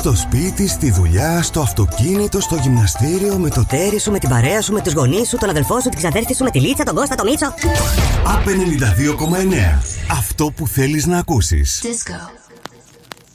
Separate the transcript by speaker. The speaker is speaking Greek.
Speaker 1: Στο σπίτι, στη δουλειά, στο αυτοκίνητο, στο γυμναστήριο, με το τέρι σου, με την παρέα σου, με τους γονείς σου, τον αδελφό σου, την ξαδέρφη σου, με τη Λίτσα, τον Κώστα, τον Μίτσο. ΑΠ 92,9. Αυτό που θέλεις να ακούσεις.
Speaker 2: Disco.